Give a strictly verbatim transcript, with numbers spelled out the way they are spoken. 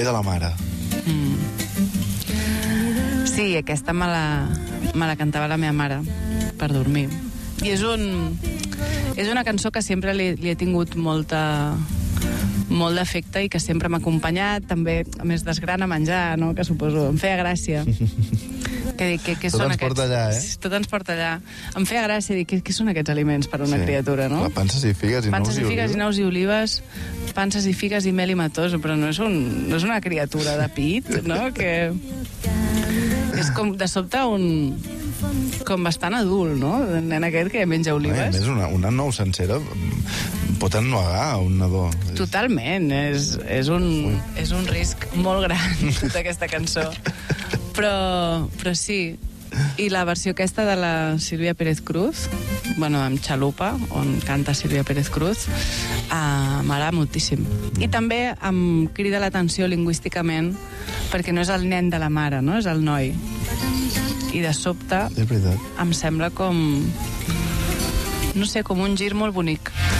de la mare. Mm. Sí, aquesta me la, me la cantava la meva mare per dormir. I és un... És una cançó que sempre li, li he tingut molta... molt d'efecte i que sempre m'ha acompanyat, també, a més, desgrana menjar, no?, que suposo, em feia gràcia. Que dic, que, que tot són ens aquests... porta allà, eh? Tot ens porta allà. Em feia gràcia dir, què, què són aquests aliments per a una sí. criatura, no? La panses i figues i panses nous i, i figues i nous i olives, panses i figues i mel i matós, però no és, un, no és una criatura de pit, no?, que... És com, de sobte, un... com bastant adult, no?, el nen aquest que menja olives. A més, una, una nou sencera pot ennuegar un nadó. Totalment, és, és, un, és un risc molt gran, tota aquesta cançó. Però, però sí, i la versió aquesta de la Sílvia Pérez Cruz, bueno, amb Xalupa, on canta Sílvia Pérez Cruz, uh, m'agrada moltíssim. I també em crida l'atenció lingüísticament, perquè no és el nen de la mare, no?, és el noi. I de sobte em sembla com, no sé, com un gir molt bonic.